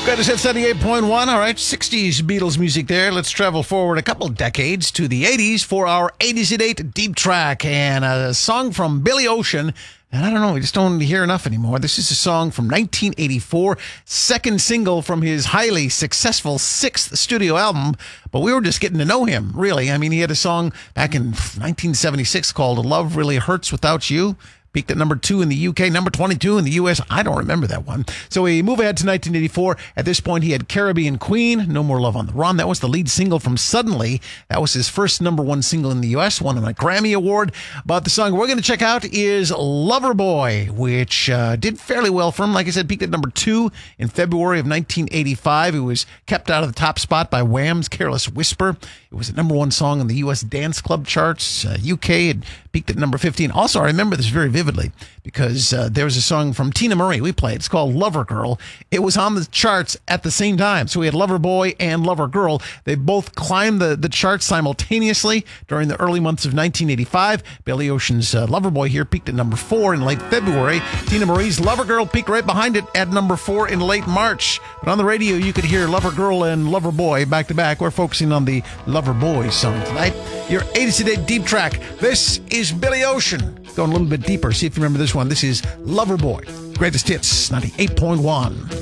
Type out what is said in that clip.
Greatest hits 78.1. All right, 60s Beatles music there. Let's travel forward a couple decades to the 80s for our 80s at 8 deep track and a song from Billy Ocean. And I don't know, we just don't hear enough anymore. This is a song from 1984, second single from his highly successful sixth studio album. But we were just getting to know him, really. I mean, he had a song back in 1976 called Love Really Hurts Without You. Peaked at number 2 in the UK, number 22 in the US. I don't remember that one. So we move ahead to 1984. At this point, he had Caribbean Queen, No More Love on the Run. That was the lead single from Suddenly. That was his first number 1 single in the US, won a Grammy Award. But the song we're going to check out is Loverboy, which did fairly well for him. Like I said, peaked at number 2 in February of 1985. It was kept out of the top spot by Wham's Careless Whisper. It was a number 1 song in the US dance club charts. UK had peaked at number 15. Also, I remember this very vividly because there was a song from Tina Marie we played. It's called Lover Girl. It was on the charts at the same time. So we had Lover Boy and Lover Girl. They both climbed the charts simultaneously during the early months of 1985. Billy Ocean's Lover Boy here peaked at number 4 in late February. Tina Marie's Lover Girl peaked right behind it at number 4 in late March. But on the radio, you could hear Lover Girl and Lover Boy back to back. We're focusing on the Lover Boy song tonight. Your 80s Today deep track. This is Billy Ocean. Going a little bit deeper. See if you remember this one. This is Loverboy. Greatest hits, 98.1.